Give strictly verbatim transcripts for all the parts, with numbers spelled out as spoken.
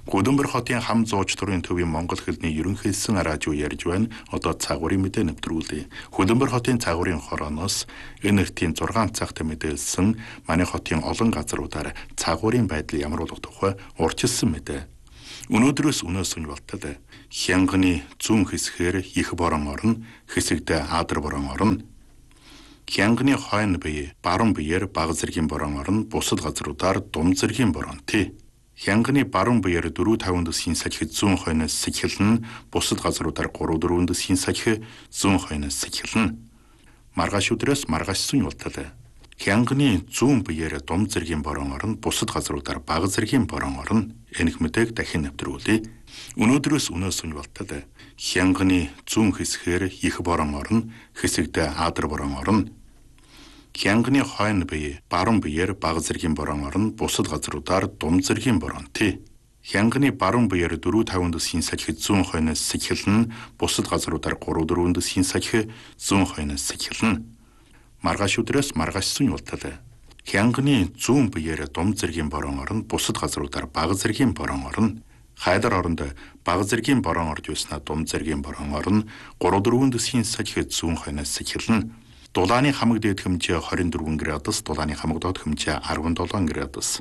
Хөдөнбөр хотын хам зууч төрийн төвийн Монгол хэлний ерөнхийлсэн радио ярьж байна. Одоо цагуурын мэдээ нэвтрүүлье. Хөдөнбөр хотын цагуурын хорооноос энэ нэртийн зургаан цагт мэдээлсэн манай хотын олон газруудаар цагуурын байдал ямар болох тухай урьдчилсан мэдээ. Өнөөдрөөс өнөөс үнэлтэд Хянганы зүүн хэсгээр их борон орно, хэсэгдээ Адар борон орно. Хянганы хойно бие, баруун биеэр бага зэргийн борон орно, бусад газруудаар дум зэргийн борон тий. Хянганы баруун биеэр дөрвөн таван дэсхийн сахид зүүн хойноос сэхэлнэ, бусад газруудаар гурван дөрвөн дэсхийн сахи зүүн хойноос сэхэлнэ. Маргааш өдрөөс маргаашсан юултал. Хянганы зүүн биеэр дум зэргийн борон орно, бусад газруудаар бага зэргийн борон орно. Энэх мэдээг дахин нэвтрүүлье. Өнөөдрөөс өнөөс юултал. Хянганы зүүн хэсгээр их борон орно, хэсэгдээ Адар борон орно. Хянганы хойно бие, баруун биеэр бага зэргийн борон орно, бусад газруудаар дум зэргийн борон тий. Хянганы баруун биеэр дөрвөн таван дэсхийн сахид зүүн хойноос сэхэлнэ, бусад газруудаар гурван дөрвөн дэсхийн сахи зүүн хойноос сэхэлнэ. Маргааш өдрөөс маргаашсан юултал. Хянганы зүүн биеэр дум зэргийн борон орно, бусад газруудаар бага зэргийн борон орно. Хайдар оронд бага зэргийн борон орж байснаа дум зэргийн борон орно, гурван дөрвөн дэсхийн сахид зүүн хойноос сэхэлнэ. Дулааны хамаг дээд хэмжээ двадцать четыре градус, дулааны хамаг доод хэмжээ сорок seven градус.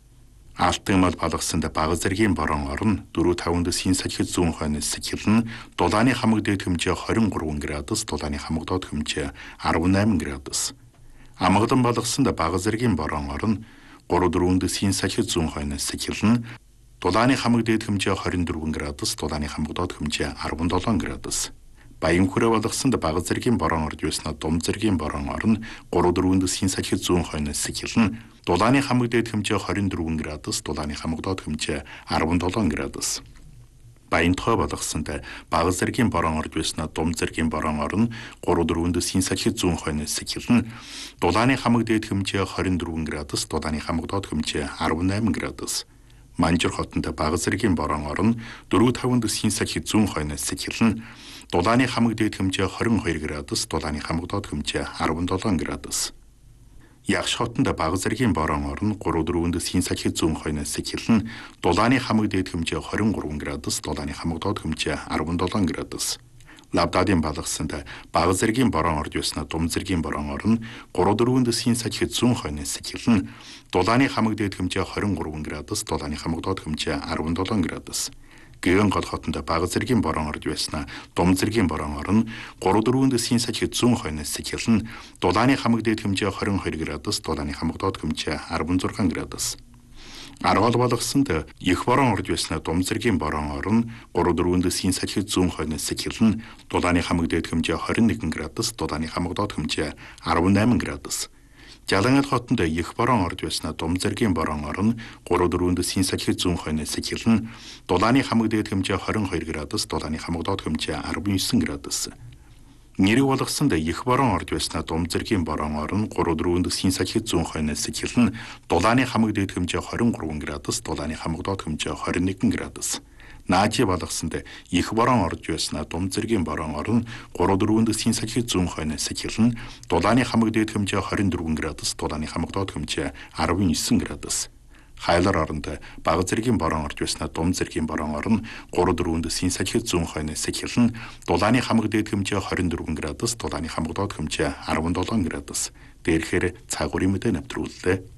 Алтан мал балгасанд бага зэргийн борон орно, дөрвөн таван дэсхийн сахид зүүн хойноос сэхэлнэ. Дулааны хамаг дээд хэмжээ двадцать three градус, дулааны хамаг доод хэмжээ eighteen градус. Амгадан балгасанд бага зэргийн борон орно, гурван дөрвөн дэсхийн сахид зүүн хойноос сэхэлнэ. Дулааны хамаг дээд хэмжээ двадцать four градус, дулааны хамаг доод хэмжээ seventeen градус. Баян хүрээ болгосонд бага зэргийн борон орж байснаа дум зэргийн борон орно, гурван дөрвөн дэсхийн сахид зүүн хойноос сэхэлнэ. Дулааны хамаг дээд хэмжээ двадцать four градус, дулааны хамаг доод хэмжээ seventeen градус. Баян тохой болгосонд бага зэргийн борон орж байснаа дум зэргийн борон орно, гурван дөрвөн дэсхийн сахид зүүн хойноос сэхэлнэ. Дулааны хамаг дээд хэмжээ двадцать four градус, дулааны хамаг доод хэмжээ eighteen градус. Манжир хотонд бага зэргийн борон орно, дөрвөн таван дэсхийн сахид зүүн хойноос сэхэлнэ. Дулааны хамаг дээд хэмжээ twenty-two градус, дулааны хамаг доод хэмжээ seventeen градус. Ягш хотонд бага зэргийн борон орно, гурван дөрвөн дэсхийн сахид зүүн хойноос сэхэлнэ. Дулааны хамаг дээд хэмжээ twenty-three градус, дулааны хамаг доод хэмжээ seventeen градус. Лавдадын балгасанд бага зэргийн борон орж байснаа дум зэргийн борон орно, гурван дөрвөн дэсхийн сахид зүүн хойноос сэхэлнэ. Дулааны хамаг дээд хэмжээ twenty-three градус, дулааны хамаг доод хэмжээ seventeen градус. Гэгэн гол хотонд бага зэргийн борон орж байснаа дум зэргийн борон орно, гурван дөрвөн дэсхийн сахид зүүн хойноос сэхэлнэ. Дулааны хамаг дээд хэмжээ twenty-two градус, дулааны хамаг доод хэмжээ sixteen градус. Аргол болгосонд их борон орж байснаа дум зэргийн борон орно, гурван дөрвөн дэсхийн сахид зүүн хойноос сэхэлнэ. Дулааны хамаг дээд хэмжээ twenty-one градус, дулааны хамаг доод хэмжээ eighteen градус. Жалангал хотонд их борон орж байснаа дум зэргийн борон орно, гурван дөрвөн дэсхийн сахид зүүн хойноос сэхэлнэ. Дулааны хамаг дээд хэмжээ twenty-two градус, дулааны хамаг доод хэмжээ nineteen градус. Нэрэг болгосонд их борон орж байснаа дум зэргийн борон орно, гурван дөрвөн дэсхийн сахид зүүн хойноос сэхэлнэ. Дулааны хамаг дээд хэмжээ twenty-three градус, дулааны хамаг доод хэмжээ twenty-one градус. Наажи болгосонд их борон орж байснаа дум зэргийн борон орно, гурван дөрвөн дэсхийн сахид зүүн хойноос сэхэлнэ. Дулааны хамаг дээд хэмжээ twenty-four градус, дулааны хамаг доод хэмжээ nineteen градус. Хайлар оронд бага зэргийн борон орж байснаа дум зэргийн борон орно, гурван дөрвөн дэсхийн сахид зүүн хойноос сэхэлнэ. Дулааны хамаг дээд хэмжээ twenty-four градус, дулааны хамаг доод хэмжээ seventeen градус. Дээрхээр цагуурын мэдээ нэвтрүүллээ.